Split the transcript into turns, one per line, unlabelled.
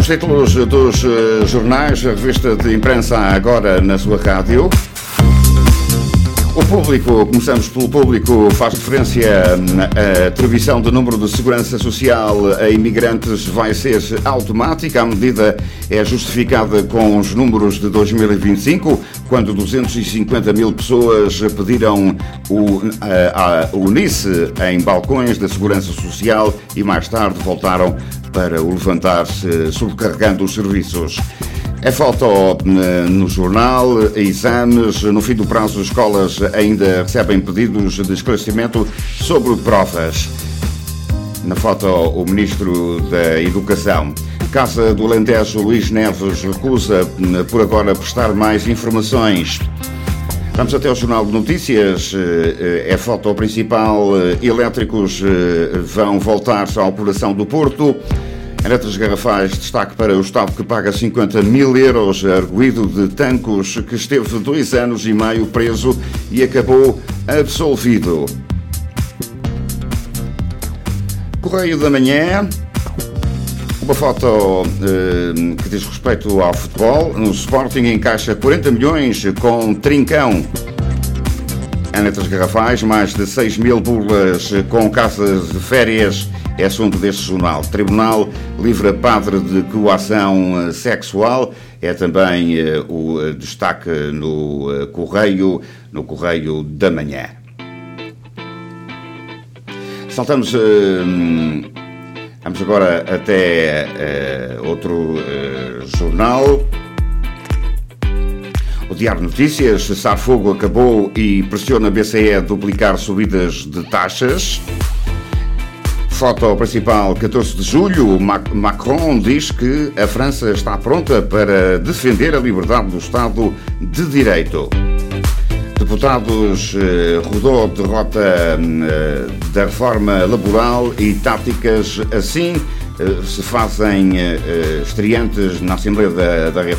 Os títulos dos jornais, a revista de imprensa agora na sua rádio. O público, começamos pelo público, faz referência à atribuição do número de segurança social a imigrantes vai ser automática. A medida é justificada com os números de 2025, quando 250 mil pessoas pediram o NICE em balcões da segurança social e mais tarde voltaram para o levantar-se, sobrecarregando os serviços. É foto no jornal, exames. No fim do prazo, as escolas ainda recebem pedidos de esclarecimento sobre provas. Na foto, o Ministro da Educação. Casa do Alentejo, Luís Neves, recusa por agora prestar mais informações. Vamos até ao Jornal de Notícias. É foto principal. Elétricos vão voltar à operação do Porto. Em letras garrafais, destaque para o Estado que paga 50 mil euros arguido de Tancos, que esteve 2 anos e meio preso e acabou absolvido. Correio da Manhã. Uma foto que diz respeito ao futebol. No Sporting encaixa 40 milhões com Trincão. Em letras garrafais, mais de 6 mil burlas com casas de férias. É assunto deste jornal. Tribunal livra padre de coação sexual. É também o destaque no Correio da Manhã. Saltamos. Vamos agora até outro jornal. O Diário de Notícias. Cessar-fogo acabou e pressiona a BCE a duplicar subidas de taxas. Foto principal, 14 de julho, Macron diz que a França está pronta para defender a liberdade do Estado de Direito. Deputados, Rodó derrota da reforma laboral e táticas assim se fazem estreantes na Assembleia da República.